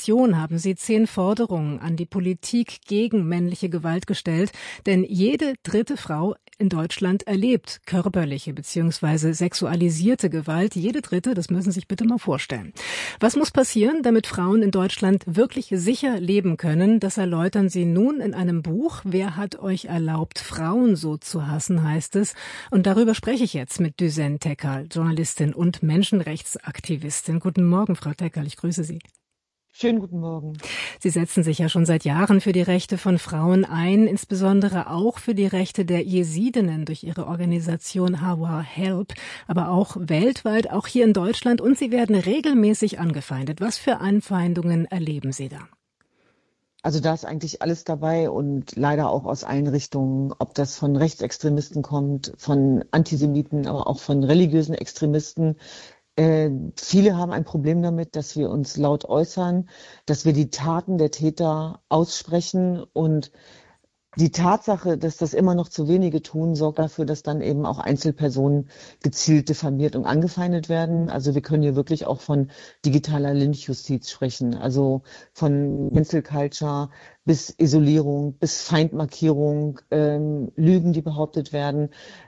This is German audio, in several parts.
Organisation haben Sie 10 Forderungen an die Politik gegen männliche Gewalt gestellt, denn jede dritte Frau in Deutschland erlebt körperliche bzw. sexualisierte Gewalt. Jede dritte, das müssen Sie sich bitte mal vorstellen. Was muss passieren, damit Frauen in Deutschland wirklich sicher leben können? Das erläutern Sie nun in einem Buch. Wer hat euch erlaubt, Frauen so zu hassen, heißt es. Und darüber spreche ich jetzt mit Düsen Tekkal, Journalistin und Menschenrechtsaktivistin. Guten Morgen, Frau Tekkal, ich grüße Sie. Schönen guten Morgen. Sie setzen sich ja schon seit Jahren für die Rechte von Frauen ein, insbesondere auch für die Rechte der Jesidinnen durch Ihre Organisation Hawa Help, aber auch weltweit, auch hier in Deutschland. Und Sie werden regelmäßig angefeindet. Was für Anfeindungen erleben Sie da? Also da ist eigentlich alles dabei und leider auch aus allen Richtungen, ob das von Rechtsextremisten kommt, von Antisemiten, aber auch von religiösen Extremisten. Viele haben ein Problem damit, dass wir uns laut äußern, dass wir die Taten der Täter aussprechen, und die Tatsache, dass das immer noch zu wenige tun, sorgt dafür, dass dann eben auch Einzelpersonen gezielt diffamiert und angefeindet werden. Also wir können hier wirklich auch von digitaler Lynchjustiz sprechen, also von Cancel Culture bis Isolierung, bis Feindmarkierung, Lügen, die behauptet werden,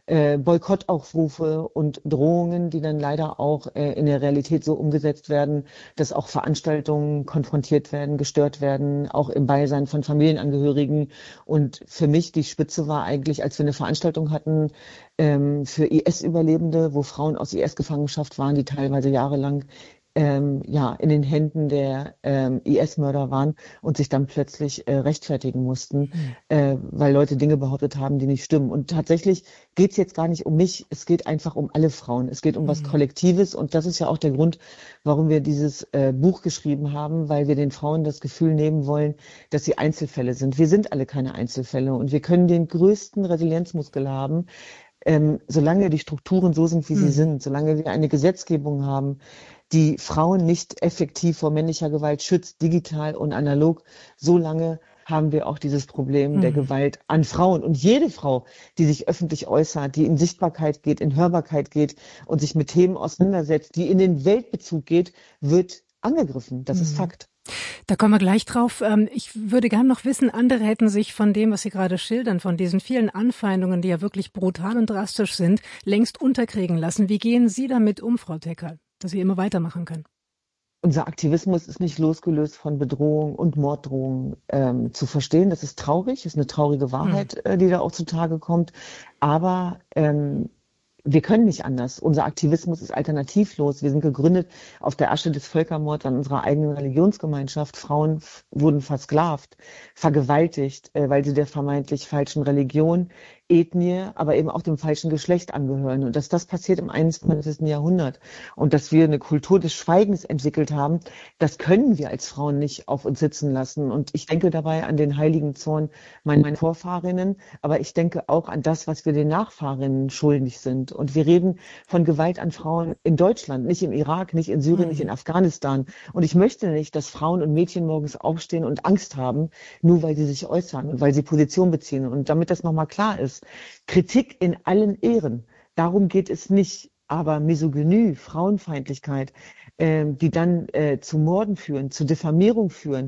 Boykottaufrufe und Drohungen, die dann leider auch in der Realität so umgesetzt werden, dass auch Veranstaltungen konfrontiert werden, gestört werden, auch im Beisein von Familienangehörigen. Und für mich die Spitze war eigentlich, als wir eine Veranstaltung hatten für IS-Überlebende, wo Frauen aus IS-Gefangenschaft waren, die teilweise jahrelang in den Händen der IS-Mörder waren und sich dann plötzlich rechtfertigen mussten, weil Leute Dinge behauptet haben, die nicht stimmen. Und tatsächlich geht es jetzt gar nicht um mich, es geht einfach um alle Frauen. Es geht um was Kollektives, und das ist ja auch der Grund, warum wir dieses Buch geschrieben haben, weil wir den Frauen das Gefühl nehmen wollen, dass sie Einzelfälle sind. Wir sind alle keine Einzelfälle, und wir können den größten Resilienzmuskel haben, solange die Strukturen so sind, wie sie sind, solange wir eine Gesetzgebung haben, die Frauen nicht effektiv vor männlicher Gewalt schützt, digital und analog, solange haben wir auch dieses Problem der Gewalt an Frauen. Und jede Frau, die sich öffentlich äußert, die in Sichtbarkeit geht, in Hörbarkeit geht und sich mit Themen auseinandersetzt, die in den Weltbezug geht, wird angegriffen. Das ist Fakt. Da kommen wir gleich drauf. Ich würde gerne noch wissen, andere hätten sich von dem, was Sie gerade schildern, von diesen vielen Anfeindungen, die ja wirklich brutal und drastisch sind, längst unterkriegen lassen. Wie gehen Sie damit um, Frau Tekkal, dass Sie immer weitermachen können? Unser Aktivismus ist nicht losgelöst von Bedrohung und Morddrohungen zu verstehen. Das ist traurig, ist eine traurige Wahrheit, die da auch zutage kommt. Aber wir können nicht anders. Unser Aktivismus ist alternativlos. Wir sind gegründet auf der Asche des Völkermords an unserer eigenen Religionsgemeinschaft. Frauen wurden versklavt, vergewaltigt, weil sie der vermeintlich falschen Religion, Ethnie, aber eben auch dem falschen Geschlecht angehören. Und dass das passiert im 21. Jahrhundert und dass wir eine Kultur des Schweigens entwickelt haben, das können wir als Frauen nicht auf uns sitzen lassen. Und ich denke dabei an den heiligen Zorn meiner Vorfahrinnen, aber ich denke auch an das, was wir den Nachfahrinnen schuldig sind. Und wir reden von Gewalt an Frauen in Deutschland, nicht im Irak, nicht in Syrien, nicht in Afghanistan. Und ich möchte nicht, dass Frauen und Mädchen morgens aufstehen und Angst haben, nur weil sie sich äußern und weil sie Position beziehen. Und damit das nochmal klar ist, Kritik in allen Ehren, darum geht es nicht. Aber Misogynie, Frauenfeindlichkeit, die dann zu Morden führen, zu Diffamierung führen,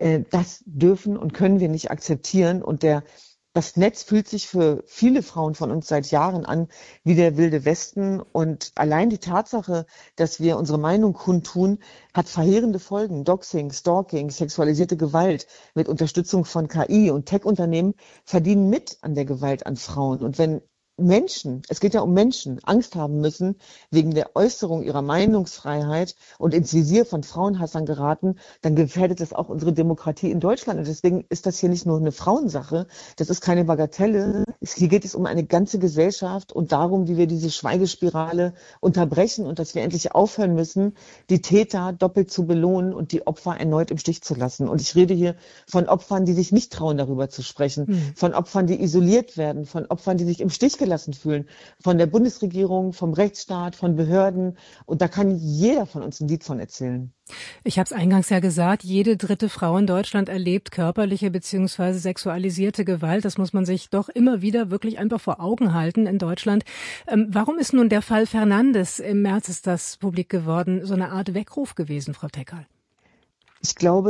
das dürfen und können wir nicht akzeptieren. Und das Netz fühlt sich für viele Frauen von uns seit Jahren an wie der Wilde Westen. Und allein die Tatsache, dass wir unsere Meinung kundtun, hat verheerende Folgen. Doxing, Stalking, sexualisierte Gewalt mit Unterstützung von KI und Tech-Unternehmen verdienen mit an der Gewalt an Frauen. Und wenn Menschen, es geht ja um Menschen, Angst haben müssen, wegen der Äußerung ihrer Meinungsfreiheit und ins Visier von Frauenhassern geraten, dann gefährdet das auch unsere Demokratie in Deutschland. Und deswegen ist das hier nicht nur eine Frauensache, das ist keine Bagatelle. Hier geht es um eine ganze Gesellschaft und darum, wie wir diese Schweigespirale unterbrechen und dass wir endlich aufhören müssen, die Täter doppelt zu belohnen und die Opfer erneut im Stich zu lassen. Und ich rede hier von Opfern, die sich nicht trauen, darüber zu sprechen, von Opfern, die isoliert werden, von Opfern, die sich im Stich gelassen fühlen, von der Bundesregierung, vom Rechtsstaat, von Behörden. Und da kann jeder von uns ein Lied von erzählen. Ich habe es eingangs ja gesagt, jede dritte Frau in Deutschland erlebt körperliche bzw. sexualisierte Gewalt. Das muss man sich doch immer wieder wirklich einfach vor Augen halten in Deutschland. Warum ist nun der Fall Fernandes, im März ist das publik geworden, so eine Art Weckruf gewesen, Frau Tekkal? Ich glaube,